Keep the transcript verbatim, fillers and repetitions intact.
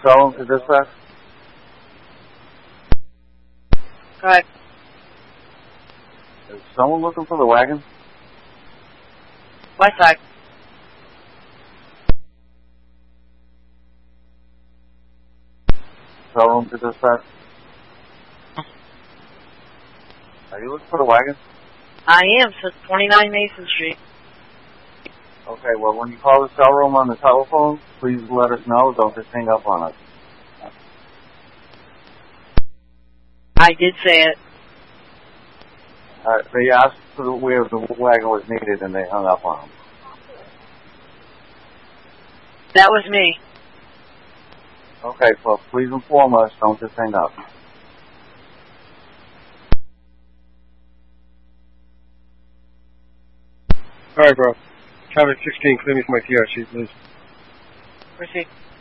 Cell room to dispatch. Go ahead. Is someone looking for the wagon? West side. Cell room to dispatch. Are you looking for the wagon? I am. Says twenty-nine Mason Street. Okay, well, when you call the cell room on the telephone, please let us know. Don't just hang up on us. I did say it. Uh, they asked for the, where the wagon was needed, and they hung up on them. That was me. Okay, well, please inform us. Don't just hang up. All right, bro. Traffic sixteen, clear me for my T R C, please. Proceed.